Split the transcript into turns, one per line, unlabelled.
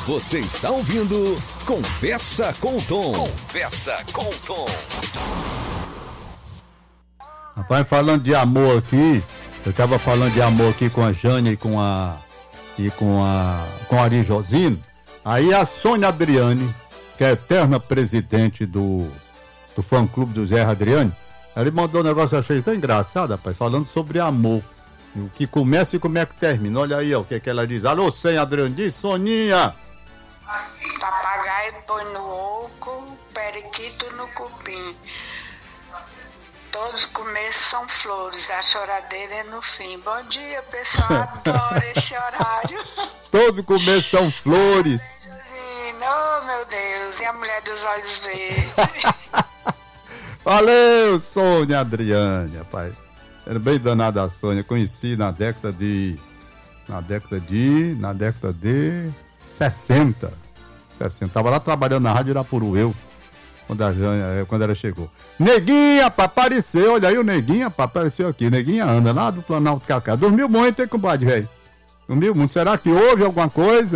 Você está ouvindo Conversa com o Tom. Conversa com o Tom.
Rapaz, falando de amor aqui, eu tava falando de amor aqui com a Jânia e com a Ari Josino. Aí a Sônia Adriane, que é a eterna presidente do fã-clube do Zé Adriane, ela mandou um negócio que eu achei tão engraçado, rapaz, falando sobre amor. O que começa e como é que termina. Olha aí, ó, o que é que ela diz. Alô, Sem Adriane, diz, Soninha.
Papagaio põe no oco, periquito no cupim. Todos os começos são flores, a choradeira é no fim. Bom dia, pessoal, adoro esse horário.
Todo começo são flores.
Oh, meu Deus, e a mulher dos olhos verdes?
Valeu, Sônia Adriane, rapaz. Era bem danada a Sônia, conheci na década de 60. Tava lá trabalhando na Rádio Irapuru, quando ela chegou. Neguinha, pá, apareceu, olha aí o Neguinha, pá, apareceu aqui. Neguinha anda lá do Planalto Cacá. Dormiu muito, hein, compadre, velho? Dormiu muito. Será que houve alguma coisa?